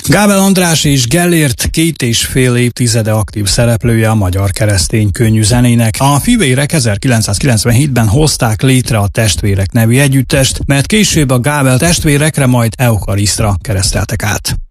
Gábel András és Gellért 2,5 évtizede aktív szereplője a magyar keresztény könnyű zenének. A fivérek 1997-ben hozták létre a Testvérek nevű együttest, mert később a Gábel testvérekre, majd Eukarisztra kereszteltek át.